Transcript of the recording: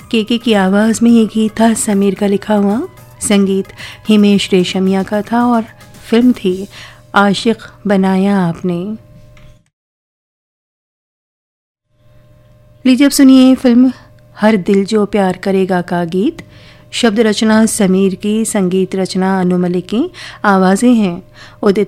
केके की आवाज़ में ये गीत था समीर का लिखा हुआ, संगीत हिमेश रेशमिया का था और फिल्म थी आशिक बनाया आपने। लीजिए अब सुनिए फिल्म हर दिल जो प्यार करेगा का गीत। शब्द रचना समीर की, संगीत रचना अनु मलिक की, आवाज़ें हैं उदित